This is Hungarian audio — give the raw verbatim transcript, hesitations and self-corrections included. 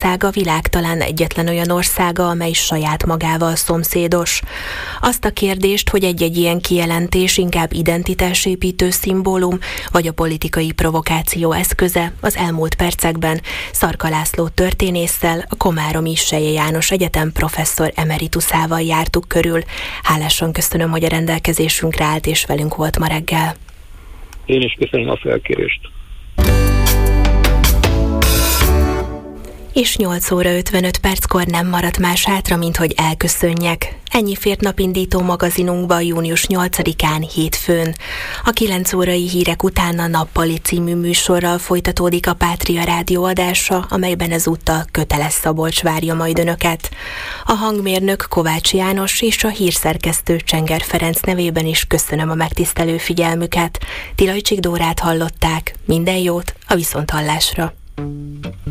Magyarország a világ talán egyetlen olyan országa, amely saját magával szomszédos. Azt a kérdést, hogy egy-egy ilyen kijelentés inkább identitásépítő szimbólum, vagy a politikai provokáció eszköze, az elmúlt percekben Szarka László történésszel, a komáromi Selye János Egyetem professzor emerituszával jártuk körül. Hálásan köszönöm, hogy a rendelkezésünkre állt és velünk volt ma reggel. Én is köszönöm a felkérést. És nyolc óra ötvenöt perckor nem maradt más hátra, mint hogy elköszönjek. Ennyi fért napindító magazinunkba június nyolcadikán hétfőn. A kilenc órai hírek után a Nappali című műsorral folytatódik a Pátria Rádió adása, amelyben ezúttal Köteles Szabolcs várja majd önöket. A hangmérnök Kovács János és a hírszerkesztő Csenger Ferenc nevében is köszönöm a megtisztelő figyelmüket. Tilajcsik Dórát hallották. Minden jót a viszonthallásra!